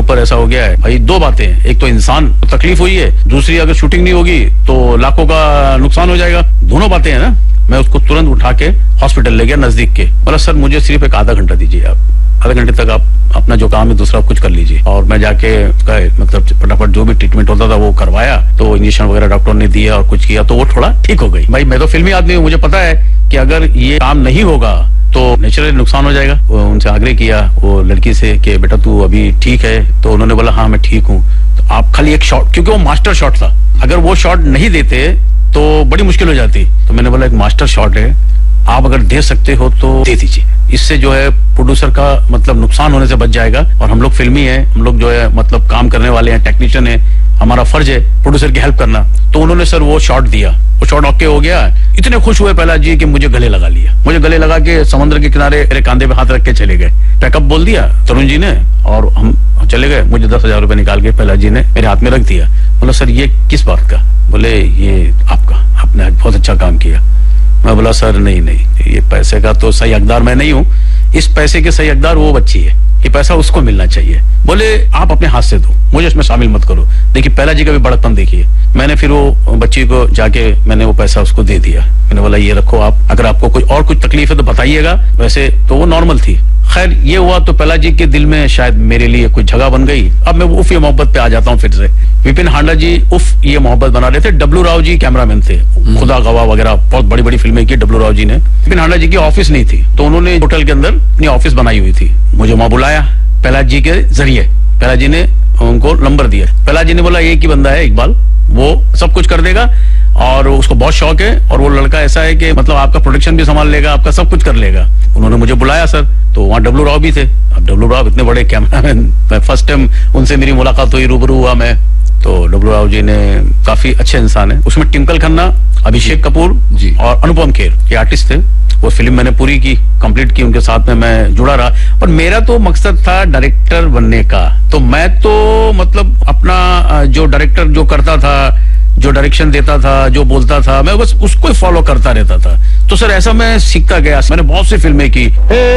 ऊपर ऐसा हो गया है भाई। दो बातें हैं, एक तो इंसान को तकलीफ हुई है, दूसरी अगर शूटिंग नहीं होगी तो लाखों का नुकसान हो जाएगा। दोनों बातें हैं ना। मैं उसको तुरंत उठा के हॉस्पिटल ले गया नजदीक के। बोला सर मुझे सिर्फ एक आधा घंटा दीजिए, आप आधे घंटे तक आप अपना जो काम है दूसरा कुछ कर लीजिए। और मैं जाके मतलब फटाफट जो भी ट्रीटमेंट होता था वो करवाया, तो इंजेक्शन वगैरह डॉक्टर ने दिया और कुछ किया तो वो थोड़ा ठीक हो गई। भाई मैं तो फिल्मी आदमी हूँ, मुझे पता है कि अगर ये काम नहीं होगा तो नेचुरली नुकसान हो जाएगा। उनसे आग्रह किया वो लड़की से कि बेटा तू अभी ठीक है, तो उन्होंने बोला हाँ मैं ठीक हूँ, तो आप खाली एक शॉट, क्योंकि वो मास्टर शॉट था, अगर वो शॉट नहीं देते तो बड़ी मुश्किल हो जाती। तो मैंने बोला एक मास्टर शॉट है, आप अगर दे सकते हो तो दे दीजिए, इससे जो है प्रोड्यूसर का मतलब नुकसान होने से बच जाएगा। और हम लोग फिल्मी है, हम लोग जो है मतलब काम करने वाले हैं, टेक्नीशियन है, हमारा फर्ज है प्रोड्यूसर की हेल्प करना। तो उन्होंने सर वो शॉट दिया, वो शॉट ओके हो गया। इतने खुश हुए प्रहलाद जी कि मुझे गले लगा लिया, मुझे गले लगा के समुद्र के किनारे मेरे कांधे पे हाथ रख के चले गए। पैकअप बोल दिया तरुण जी ने और हम चले गए। मुझे 10,000 रुपए निकाल के प्रहलाद जी ने मेरे हाथ में रख दिया। बोला सर ये किस बात का? बोले ये आपका, आपने आज बहुत अच्छा काम किया। मैं बोला सर नहीं नहीं, ये पैसे का तो सही हकदार मैं नहीं हूँ, इस पैसे के सही हकदार वो बच्ची है, ये पैसा उसको मिलना चाहिए। बोले आप अपने हाथ से दो, मुझे इसमें शामिल मत करो। देखिए प्रहलाद जी का भी बड़कपन देखिए। मैंने फिर वो बच्ची को जाके मैंने वो पैसा उसको दे दिया। मैंने बोला ये रखो आप, अगर आपको कोई और कुछ तकलीफ है तो बताइएगा। वैसे तो वो नॉर्मल थी। खैर ये हुआ तो प्रहलाद जी के दिल में शायद मेरे लिए कुछ जगह बन गई। अब मैं उफ ये मोहब्बत पे आ जाता हूँ फिर से। विपिन हांडा जी उफ ये मोहब्बत बना रहे थे। डब्लू राव जी कैमरामैन थे, खुदा गवाह वगैरह बहुत बड़ी बड़ी फिल्में की डब्लू राव जी ने। विपिन हांडा जी की ऑफिस नहीं थी तो उन्होंने होटल के अंदर अपनी ऑफिस बनाई हुई थी। मुझे वहां बुलाया प्रहलाद जी के जरिए। प्रहलाद जी ने उनको नंबर दिया। प्रहलाद जी ने बोला एक ही बंदा है इकबाल, वो सब कुछ कर देगा और उसको बहुत शौक है और वो लड़का ऐसा है कि मतलब आपका प्रोडक्शन भी संभाल लेगा, आपका सब कुछ कर लेगा। उन्होंने मुझे बुलाया सर, तो वहाँ डब्लू राव भी थे। अब डब्लू राव इतने बड़े कैमरामैन, मैं फर्स्ट टाइम उनसे मेरी मुलाकात हुई, रूबरू हुआ मैं। तो डब्लू राव जी ने काफी अच्छे इंसान है। उसमें ट्विंकल खन्ना, अभिषेक कपूर जी और अनुपम खेर ये आर्टिस्ट थे। वो फिल्म मैंने पूरी की, कंप्लीट की, उनके साथ में मैं जुड़ा रहा। पर मेरा तो मकसद था डायरेक्टर बनने का। तो मैं तो मतलब अपना जो डायरेक्टर जो करता था, जो डायरेक्शन देता था, जो बोलता था, मैं बस उसको ही फॉलो करता रहता था। तो सर ऐसा मैं सीखता गया। मैंने बहुत सी फिल्में की।